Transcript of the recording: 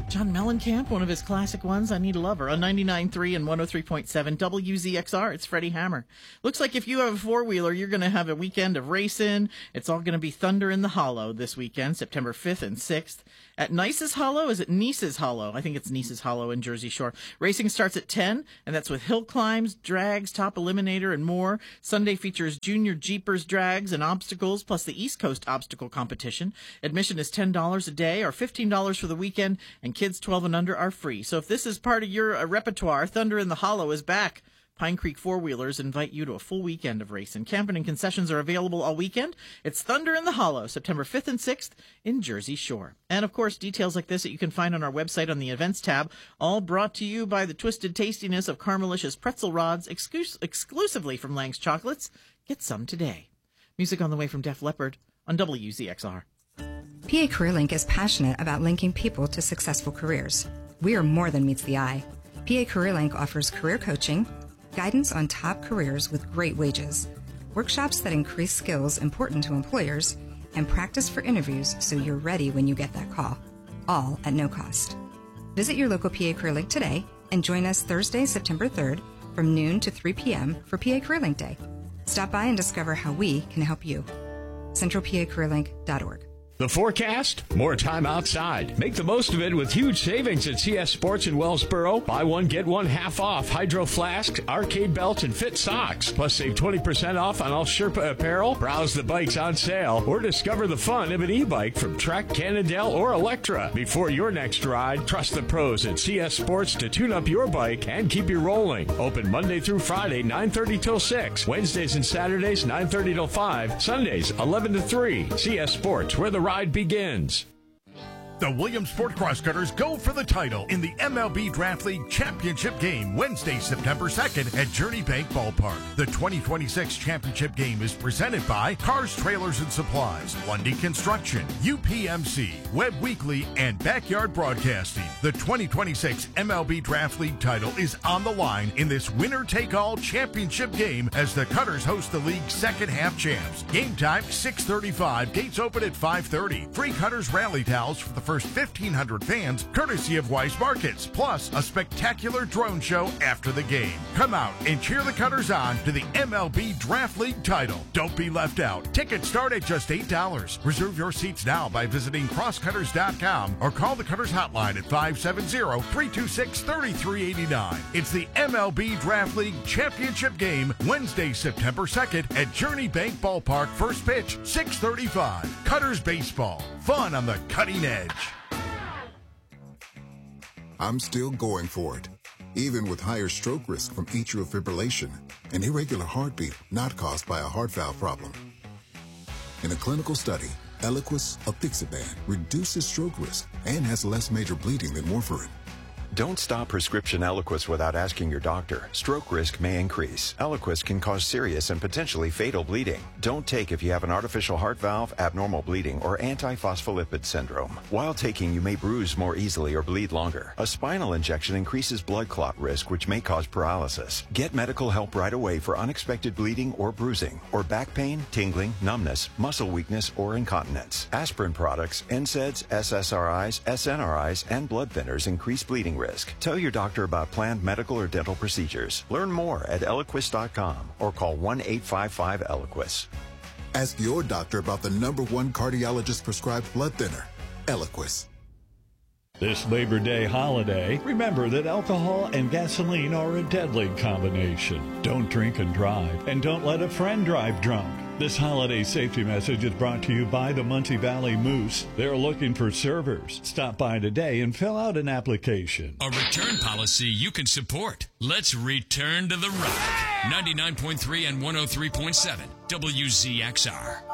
John Mellencamp, one of his classic ones, I Need a Lover, on 99.3 and 103.7 WZXR. It's Freddie Hammer. Looks like if you have a four-wheeler, you're going to have a weekend of racing. It's all going to be Thunder in the Hollow this weekend, September 5th and 6th. At Nice's Hollow, is it Nice's Hollow? I think it's Nice's Hollow in Jersey Shore. Racing starts at 10, and that's with hill climbs, drags, top eliminator, and more. Sunday features junior Jeepers drags and obstacles, plus the East Coast obstacle competition. Admission is $10 a day or $15 for the weekend, and kids 12 and under are free. So if this is part of your repertoire, Thunder in the Hollow is back. Pine Creek Four-Wheelers invite you to a full weekend of racing. Camping and concessions are available all weekend. It's Thunder in the Hollow, September 5th and 6th in Jersey Shore. And, of course, details like this that you can find on our website on the events tab, all brought to you by the twisted tastiness of Carmelicious pretzel rods, exclusively from Lang's Chocolates. Get some today. Music on the way from Def Leppard on WZXR. PA CareerLink is passionate about linking people to successful careers. We are more than meets the eye. PA CareerLink offers career coaching, guidance on top careers with great wages, workshops that increase skills important to employers, and practice for interviews so you're ready when you get that call, all at no cost. Visit your local PA CareerLink today and join us Thursday, September 3rd from noon to 3 p.m. for PA CareerLink Day. Stop by and discover how we can help you. CentralPACareerLink.org. The forecast? More time outside. Make the most of it with huge savings at CS Sports in Wellsboro. Buy one, get one half off Hydro Flask, arcade belts, and fit socks. Plus save 20% off on all Sherpa apparel. Browse the bikes on sale or discover the fun of an e-bike from Trek, Cannondale, or Electra. Before your next ride, trust the pros at CS Sports to tune up your bike and keep you rolling. Open Monday through Friday, 9:30 till 6. Wednesdays and Saturdays, 9:30 till 5. Sundays, 11 to 3. CS Sports, where the ride begins. The Williams Sport Crosscutters go for the title in the MLB Draft League Championship Game Wednesday, September 2nd at Journey Bank Ballpark. The 2026 Championship Game is presented by Cars, Trailers, and Supplies, Lundy Construction, UPMC, Web Weekly, and Backyard Broadcasting. The 2026 MLB Draft League title is on the line in this winner-take-all championship game as the Cutters host the league's second-half champs. Game time, 6:35. Gates open at 5:30. Free Cutters rally towels for the first 1,500 fans, courtesy of Wise Markets, plus a spectacular drone show after the game. Come out and cheer the Cutters on to the MLB Draft League title. Don't be left out. Tickets start at just $8. Reserve your seats now by visiting crosscutters.com or call the Cutters hotline at 570-326-3389. It's the MLB Draft League Championship Game, Wednesday, September 2nd at Journey Bank Ballpark. First pitch, 6:35. Cutters Baseball. Fun on the cutting edge. I'm still going for it, even with higher stroke risk from atrial fibrillation, an irregular heartbeat not caused by a heart valve problem. In a clinical study, Eliquis, apixaban, reduces stroke risk and has less major bleeding than warfarin. Don't stop prescription Eliquis without asking your doctor. Stroke risk may increase. Eliquis can cause serious and potentially fatal bleeding. Don't take if you have an artificial heart valve, abnormal bleeding, or antiphospholipid syndrome. While taking, you may bruise more easily or bleed longer. A spinal injection increases blood clot risk, which may cause paralysis. Get medical help right away for unexpected bleeding or bruising, or back pain, tingling, numbness, muscle weakness, or incontinence. Aspirin products, NSAIDs, SSRIs, SNRIs, and blood thinners increase bleeding risk. Tell your doctor about planned medical or dental procedures. Learn more at Eliquis.com or call 1-855-ELIQUIS. Ask your doctor about the #1 cardiologist prescribed blood thinner, Eliquis. This Labor Day holiday, remember that alcohol and gasoline are a deadly combination. Don't drink and drive, and don't let a friend drive drunk. This holiday safety message is brought to you by the Muncie Valley Moose. They're looking for servers. Stop by today and fill out an application. A return policy you can support. Let's return to the rock. 99.3 and 103.7 WZXR.